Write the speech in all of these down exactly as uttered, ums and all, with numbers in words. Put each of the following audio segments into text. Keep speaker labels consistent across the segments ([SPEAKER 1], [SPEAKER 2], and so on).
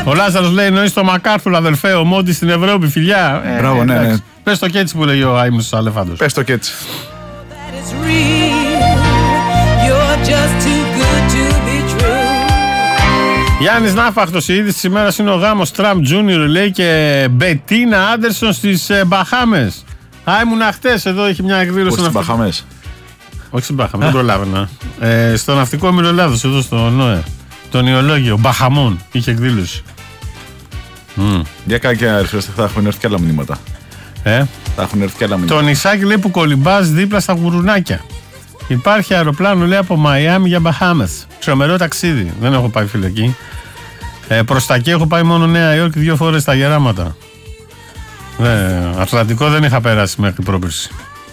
[SPEAKER 1] Ο Λάζαρος λέει: εννοείς το Μακάρθουρ, αδελφέ, ο Μόντι στην Ευρώπη, φιλιά. Ε,
[SPEAKER 2] Μπράβο, ναι, ναι.
[SPEAKER 1] Πες το και έτσι που λέει ο Άιμνος ο Αλεφάντος.
[SPEAKER 2] Πες το και έτσι.
[SPEAKER 1] Γιάννης Ναύαχτος, η είδηση της ημέρας είναι ο γάμος Τραμπ Τζούνιορ, λέει, και Μπετίνα Άντερσον στις ε, Μπαχάμες. Α, ήμουνα χτες, εδώ έχει μια εκδήλωση.
[SPEAKER 2] Στις Μπαχάμες.
[SPEAKER 1] Όχι στις Μπαχάμες, δεν προλάβαινα. Ε, στο ναυτικό όμιλο Ελλάδος, εδώ στο ΝΟΕ. Τον Ιολόγιο, Μπαχαμών, είχε εκδήλωση. Mm.
[SPEAKER 2] Για κάποια αριθμό, θα έχουν έρθει και άλλα μηνύματα.
[SPEAKER 1] Ε?
[SPEAKER 2] Θα έχουν έρθει και άλλα μηνύματα.
[SPEAKER 1] Το νησάκι, λέει, που κολυμπάς δίπλα στα γουρουνάκια. Υπάρχει αεροπλάνο, λέει, από Μαϊάμι για Μπαχάμες. Τρομερό ταξίδι. Δεν έχω πάει, φίλε, εκεί. Ε, προς τα εκεί έχω πάει μόνο Νέα Υόρκη δύο φορές στα γεράματα. Ε, Ατλαντικό δεν είχα περάσει μέχρι πρόπερση.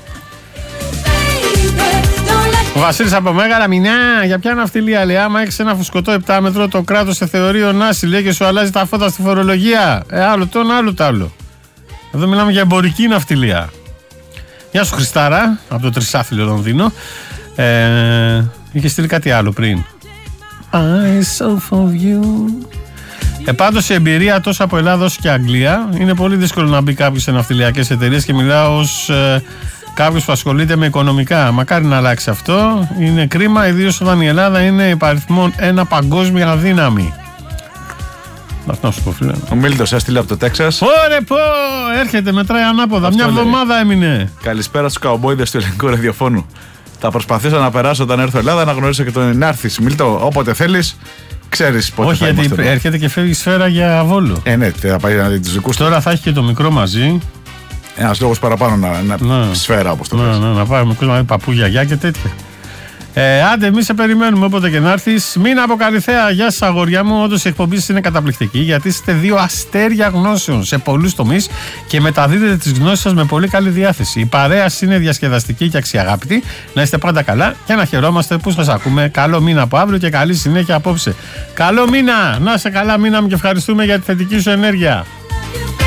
[SPEAKER 1] Ο Βασίλης από Μέγαρα, Μινά, για ποια ναυτιλία, λέει, άμα έχεις ένα φουσκωτό επτά μέτρο, το κράτος σε θεωρεί ο Νάση, λέει, και σου αλλάζει τα φώτα στη φορολογία. Ε, άλλο το ένα, άλλο το άλλο. Εδώ μιλάμε για εμπορική ναυτιλία. Γεια σου, Χριστάρα, από το Τρισάθλιο Λονδίνο. Ε, είχε στείλει κάτι άλλο πριν. I saw of you. Ε, πάντως η εμπειρία τόσο από Ελλάδα όσο και Αγγλία, είναι πολύ δύσκολο να μπει κάποιος σε ναυτιλιακές εταιρείες, και μιλάω ως ε, κάποιος που ασχολείται με οικονομικά. Μακάρι να αλλάξει αυτό. Είναι κρίμα, ιδίως όταν η Ελλάδα είναι υπαριθμόν ένα παγκόσμια δύναμη. Αυτό να σου πω, φίλε.
[SPEAKER 2] Ο Μίλτος έστειλε από το Τέξας.
[SPEAKER 1] Ωρε πω, έρχεται, μετράει ανάποδα. Αυτό μια εβδομάδα έμεινε.
[SPEAKER 2] Καλησπέρα στους καουμπόιδες του ελληνικού ραδιοφώνου. Θα προσπαθήσω να περάσω όταν έρθω Ελλάδα, να γνωρίσω και τον Νάρθης. Μίλτο, όποτε θέλεις, ξέρεις πότε. Όχι, θα
[SPEAKER 1] γιατί
[SPEAKER 2] είμαστε
[SPEAKER 1] έρχεται και φεύγει σφαίρα για Βόλο.
[SPEAKER 2] Ε, ναι, θα πάει να δει τους δικούς του.
[SPEAKER 1] Τώρα θα έχει και το μικρό μαζί.
[SPEAKER 2] Ένας λόγος παραπάνω να, να ναι. Σφαίρα, όπως το λες.
[SPEAKER 1] Ναι, ναι, να πάει ο μικρός να δει παππού, γιαγιά και τέτοια. Ε, άντε, εμείς σε περιμένουμε όποτε και να έρθεις. Μην αποκαλυφθέα, γεια σας αγόρια μου. Όντως η εκπομπή σας είναι καταπληκτική, γιατί είστε δύο αστέρια γνώσεων σε πολλούς τομείς και μεταδίδετε τις γνώσεις σας με πολύ καλή διάθεση. Η παρέα είναι διασκεδαστική και αξιαγάπητη. Να είστε πάντα καλά και να χαιρόμαστε που σας ακούμε. Καλό μήνα από αύριο και καλή συνέχεια απόψε. Καλό μήνα! Να είσαι καλά, μήνα μου, και ευχαριστούμε για τη θετική σου ενέργεια.